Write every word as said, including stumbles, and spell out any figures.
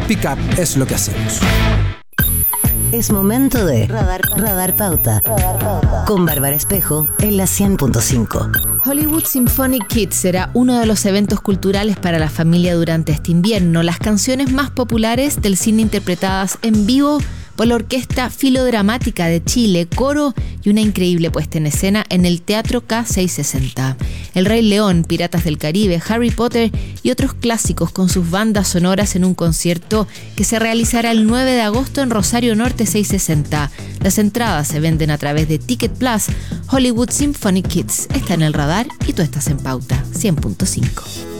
Pick Up es lo que hacemos. Es momento de Radar, Radar Pauta. Radar Pauta. Con Bárbara Espejo en la cien punto cinco. Hollywood Symphonic Kids será uno de los eventos culturales para la familia durante este invierno. Las canciones más populares del cine interpretadas en vivo por la Orquesta Filodramática de Chile, coro y una increíble puesta en escena en el Teatro K seiscientos sesenta. El Rey León, Piratas del Caribe, Harry Potter y otros clásicos con sus bandas sonoras en un concierto que se realizará el nueve de agosto en Rosario Norte seiscientos sesenta. Las entradas se venden a través de Ticket Plus. Hollywood Symphonic Kids está en el radar y tú estás en Pauta cien punto cinco.